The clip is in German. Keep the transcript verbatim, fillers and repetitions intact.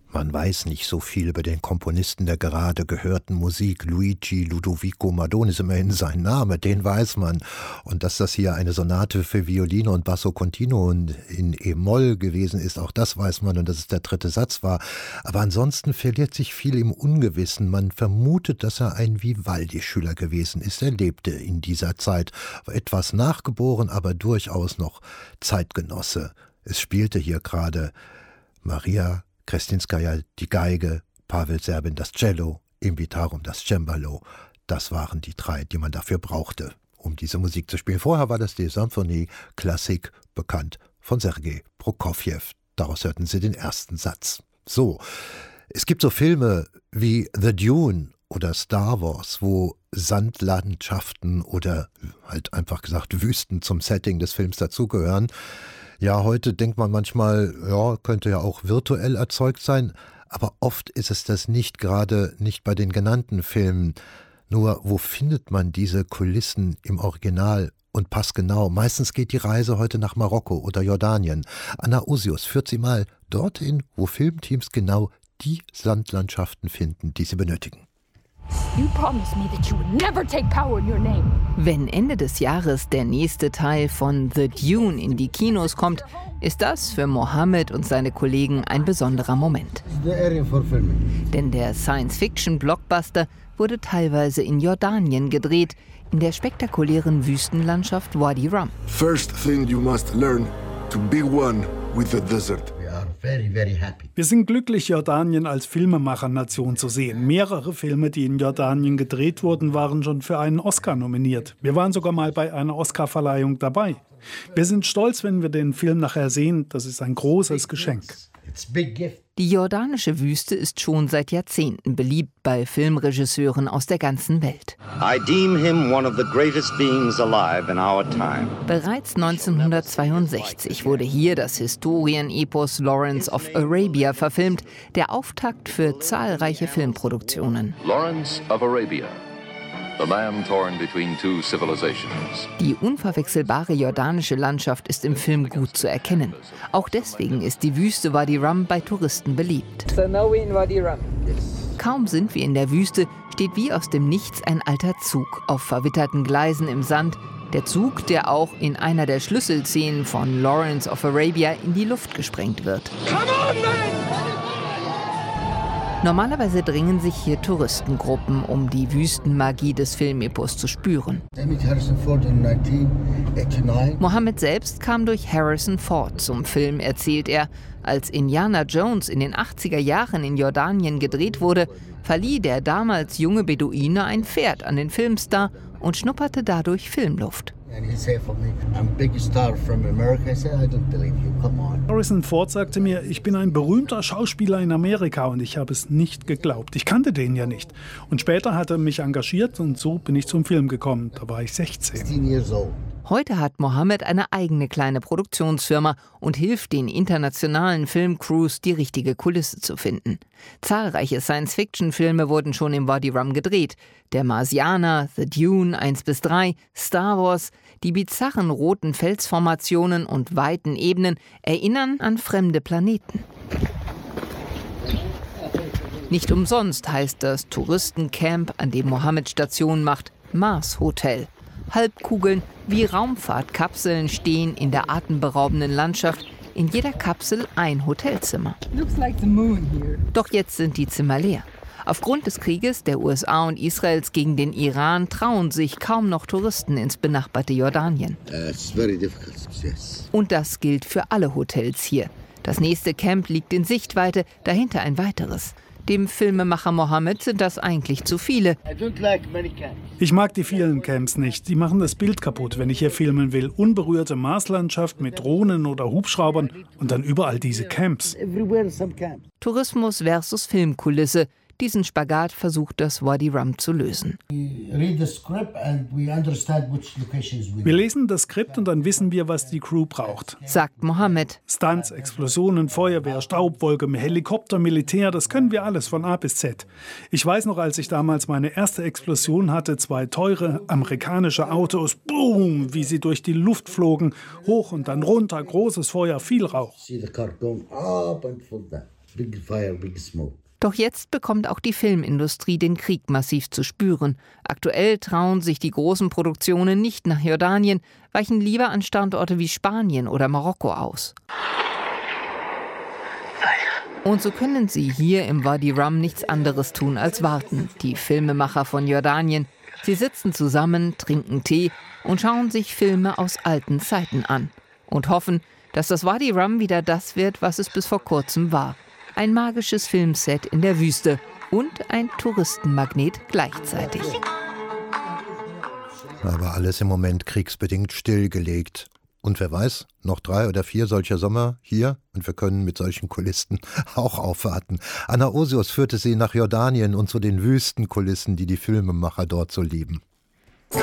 Man weiß nicht so viel über den Komponisten der gerade gehörten Musik. Luigi Ludovico Madone ist immerhin sein Name, den weiß man. Und dass das hier eine Sonate für Violine und Basso Continuo in E-Moll gewesen ist, auch das weiß man, und dass es der dritte Satz war. Aber ansonsten verliert sich viel im Ungewissen. Man vermutet, dass er ein Vivaldi-Schüler gewesen ist. Er lebte in dieser Zeit, war etwas nachgeboren, aber durchaus noch Zeitgenosse. Es spielte hier gerade Maria Krestinskaja die Geige, Pavel Serbin das Cello, Invitarum das Cembalo. Das waren die drei, die man dafür brauchte, um diese Musik zu spielen. Vorher war das die Symphonie Klassik, bekannt von Sergei Prokofjew. Daraus hörten Sie den ersten Satz. So, es gibt so Filme wie The Dune oder Star Wars, wo Sandlandschaften oder halt einfach gesagt Wüsten zum Setting des Films dazugehören. Ja, heute denkt man manchmal, ja, könnte ja auch virtuell erzeugt sein, aber oft ist es das nicht, gerade nicht bei den genannten Filmen. Nur, wo findet man diese Kulissen im Original und passgenau? Meistens geht die Reise heute nach Marokko oder Jordanien. Anna Usius führt Sie mal dorthin, wo Filmteams genau die Sandlandschaften finden, die sie benötigen. Wenn Ende des Jahres der nächste Teil von The Dune in die Kinos kommt, ist das für Mohammed und seine Kollegen ein besonderer Moment. Denn der Science-Fiction-Blockbuster wurde teilweise in Jordanien gedreht, in der spektakulären Wüstenlandschaft Wadi Rum. First thing you must learn to be one with the desert. Very, very happy. Wir sind glücklich, Jordanien als Filmemachernation zu sehen. Mehrere Filme, die in Jordanien gedreht wurden, waren schon für einen Oscar nominiert. Wir waren sogar mal bei einer Oscarverleihung dabei. Wir sind stolz, wenn wir den Film nachher sehen. Das ist ein großes Geschenk. Die jordanische Wüste ist schon seit Jahrzehnten beliebt bei Filmregisseuren aus der ganzen Welt. I deem him one of the greatest beings alive in our time. Bereits neunzehnhundertzweiundsechzig wurde hier das Historienepos Lawrence of Arabia verfilmt, der Auftakt für zahlreiche Filmproduktionen. Lawrence of Arabia. The man torn between two civilizations. Die unverwechselbare jordanische Landschaft ist im Film gut zu erkennen. Auch deswegen ist die Wüste Wadi Rum bei Touristen beliebt. So now we're in Wadi Rum. Kaum sind wir in der Wüste, steht wie aus dem Nichts ein alter Zug auf verwitterten Gleisen im Sand. Der Zug, der auch in einer der Schlüsselszenen von Lawrence of Arabia in die Luft gesprengt wird. Come on, man! Normalerweise drängen sich hier Touristengruppen, um die Wüstenmagie des Filmepos zu spüren. Mohammed selbst kam durch Harrison Ford zum Film, erzählt er. Als Indiana Jones in den achtziger Jahren in Jordanien gedreht wurde, verlieh der damals junge Beduine ein Pferd an den Filmstar und schnupperte dadurch Filmluft. Harrison Ford sagte mir, ich bin ein berühmter Schauspieler in Amerika, und ich habe es nicht geglaubt. Ich kannte den ja nicht. Und später hat er mich engagiert und so bin ich zum Film gekommen. Da war ich sechzehn. Heute hat Mohammed eine eigene kleine Produktionsfirma und hilft den internationalen Filmcrews, die richtige Kulisse zu finden. Zahlreiche Science-Fiction-Filme wurden schon im Wadi Rum gedreht. Der Marsianer, The Dune eins bis drei, Star Wars, die bizarren roten Felsformationen und weiten Ebenen erinnern an fremde Planeten. Nicht umsonst heißt das Touristencamp, an dem Mohammed Station macht, Mars Hotel. Halbkugeln wie Raumfahrtkapseln stehen in der atemberaubenden Landschaft. In jeder Kapsel ein Hotelzimmer. Like the moon here. Doch jetzt sind die Zimmer leer. Aufgrund des Krieges der U S A und Israels gegen den Iran trauen sich kaum noch Touristen ins benachbarte Jordanien. Uh, it's very difficult, yes. Und das gilt für alle Hotels hier. Das nächste Camp liegt in Sichtweite, dahinter ein weiteres. Dem Filmemacher Mohammed sind das eigentlich zu viele. Ich mag die vielen Camps nicht. Die machen das Bild kaputt, wenn ich hier filmen will. Unberührte Marslandschaft mit Drohnen oder Hubschraubern und dann überall diese Camps. Tourismus versus Filmkulisse. Diesen Spagat versucht das Wadi Rum zu lösen. Wir lesen das Skript und dann wissen wir, was die Crew braucht. Sagt Mohammed. Stunts, Explosionen, Feuerwehr, Staubwolke, Helikopter, Militär, das können wir alles von A bis Z. Ich weiß noch, als ich damals meine erste Explosion hatte, zwei teure amerikanische Autos, boom, wie sie durch die Luft flogen, hoch und dann runter, großes Feuer, viel Rauch. big fire, big smoke. Doch jetzt bekommt auch die Filmindustrie den Krieg massiv zu spüren. Aktuell trauen sich die großen Produktionen nicht nach Jordanien, weichen lieber an Standorte wie Spanien oder Marokko aus. Und so können sie hier im Wadi Rum nichts anderes tun als warten, die Filmemacher von Jordanien. Sie sitzen zusammen, trinken Tee und schauen sich Filme aus alten Zeiten an. Und hoffen, dass das Wadi Rum wieder das wird, was es bis vor kurzem war. Ein magisches Filmset in der Wüste und ein Touristenmagnet gleichzeitig. Aber alles im Moment kriegsbedingt stillgelegt. Und wer weiß, noch drei oder vier solcher Sommer hier und wir können mit solchen Kulissen auch aufwarten. Anna Osius führte sie nach Jordanien und zu den Wüstenkulissen, die die Filmemacher dort so lieben.